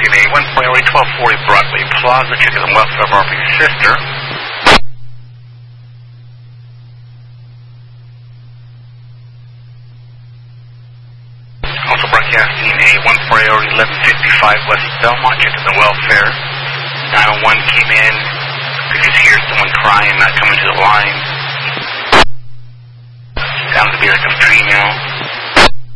broadcasting a 1.08 1240 Broadway Plaza, checking the welfare of our sister. Also broadcasting a 1.08 1155 West Belmont, checking the welfare. 901 came in. We could hear someone crying, not coming to the line. Sounds to be like a female.